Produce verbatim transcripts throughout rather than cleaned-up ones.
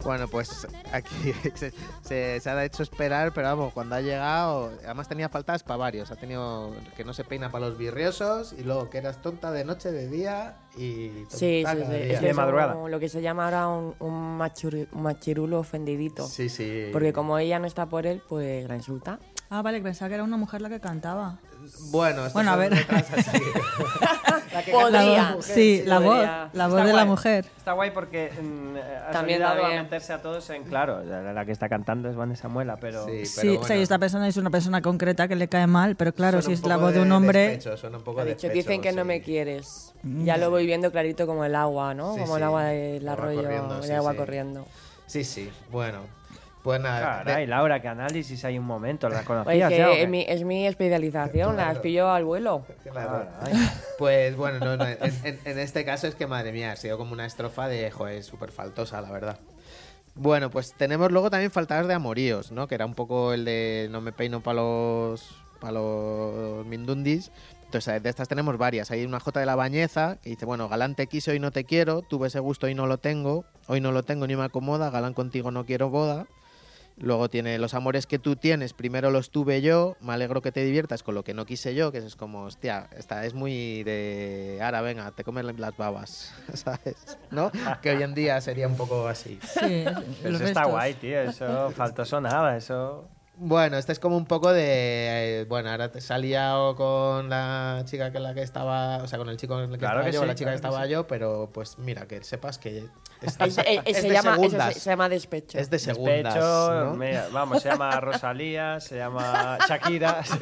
Bueno, pues aquí se, se, se ha hecho esperar, pero vamos, cuando ha llegado, además tenía faltas para varios. Ha tenido que no se peina para los virriosos y luego que eras tonta de noche, de día y tonta Sí, sí, cada sí. día. Es que de es madrugada. un- lo que se llama ahora un, un, machuru- un machirulo ofendidito. Sí, sí. Porque como ella no está por él, pues la insulta. Ah, vale, pensaba que era una mujer la que cantaba. Bueno, estas Bueno, a son ver. letras así. La que La podría. voz, sí, la voz, podría. la voz Está de la guay. mujer. Está guay porque mm, has También ayudado da a bien. meterse a todos en claro. La, la que está cantando es Vanessa Muela, pero... Sí, Sí, pero o sea, bueno. y esta persona es una persona concreta que le cae mal, pero claro, Suena si un es la poco voz de un hombre... despecho, suena un poco Ha de dicho, despecho, dicen que no sí. me quieres. Ya lo voy viendo clarito como el agua, ¿no? Sí, como sí. el agua del El agua arroyo, corriendo, el sí, agua sí. corriendo. Sí, sí, bueno. Pues nada. de- Caray, Laura, qué análisis hay un momento. ¿La Oye, conocías que ya o qué? es, mi, es mi especialización, Claro. las pillo al vuelo. Claro. Caray. Pues bueno, no, no, en, en- en este caso es que madre mía, ha sido como una estrofa de, joder, súper faltosa, la verdad. Bueno, pues tenemos luego también faltadas de amoríos, ¿no? Que era un poco el de no me peino para los, pa los mindundis. Entonces, de estas tenemos varias. Hay una J de la Bañeza que dice, bueno, galán te quise, hoy no te quiero, tuve ese gusto, hoy no lo tengo, hoy no lo tengo ni me acomoda, galán contigo no quiero boda. Luego tiene los amores que tú tienes, primero los tuve yo, me alegro que te diviertas con lo que no quise yo, que eso es como, hostia, esta es muy de, ahora venga, te comes las babas, ¿sabes? ¿No? Que hoy en día sería un poco así. Sí, Pero los eso está restos. guay, tío. Eso, faltoso nada, eso... Bueno, este es como un poco de, eh, bueno, ahora te se ha liado con la chica con la que estaba, o sea, con el chico con el que Claro estaba que yo, sí, la chica claro que que estaba sí. yo, pero pues mira, que sepas que es, Es- es- es se, de llama, eso segundas. se, se llama despecho. Es de segundas, Despecho, ¿no? mira, vamos, se llama Rosalía, se llama Shakira. Sí,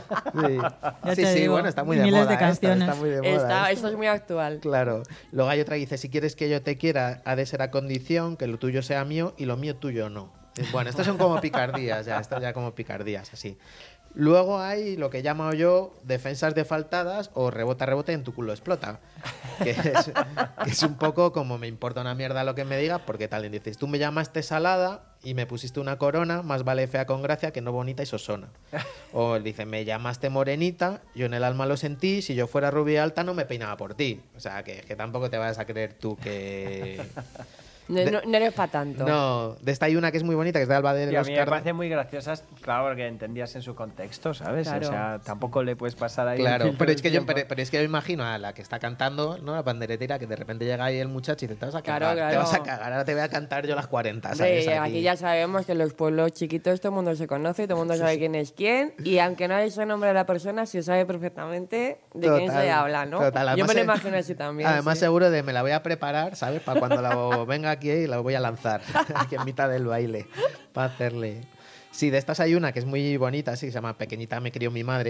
Ya sí, te sí, digo, bueno, está muy de miles moda. de esta, canciones. está muy de moda. Está- esta. esto es muy actual. Claro. Luego hay otra que dice, si quieres que yo te quiera, ha de ser a condición que lo tuyo sea mío y lo mío tuyo no. Eh, Bueno, estos son como picardías, ya, estos ya como picardías, así. Luego hay lo que llamo yo defensas de faltadas o rebota, rebote en tu culo explota. Que es, que es un poco como me importa una mierda lo que me digas, porque tal, dices, tú me llamaste salada y me pusiste una corona, más vale fea con gracia que no bonita y sosona. O él dice, me llamaste morenita, yo en el alma lo sentí, si yo fuera rubia alta no me peinaba por ti. O sea, que, que tampoco te vas a creer tú que... No, De- no- no eres para tanto. No, de esta hay una que es muy bonita, que es de Alba de Y a los mí me Carda- parece muy graciosas, claro, porque entendías en su contexto, ¿sabes? Claro. O sea, tampoco le puedes pasar ahí. el Claro, filtro pero es del que yo tiempo. pero, pero es que yo imagino a la que está cantando, ¿no? La panderetera, que de repente llega ahí el muchacho y dice, te vas a Claro, cagar, te claro. vas a cagar, ahora te voy a cantar yo las cuarenta, Hombre, ¿sabes? aquí. ya sabemos que en los pueblos chiquitos todo el mundo se conoce, todo el mundo sabe quién es quién, y aunque no haya el nombre de la persona, se sabe perfectamente de quién Total, se habla, ¿no? total. Yo Además, me lo eh, imagino así también. Además, sí. seguro de me la voy a preparar, ¿sabes? Para cuando la venga aquí y la voy a lanzar aquí en mitad del baile, para hacerle... Sí, de estas hay una que es muy bonita, sí, que se llama Pequeñita me crió mi madre,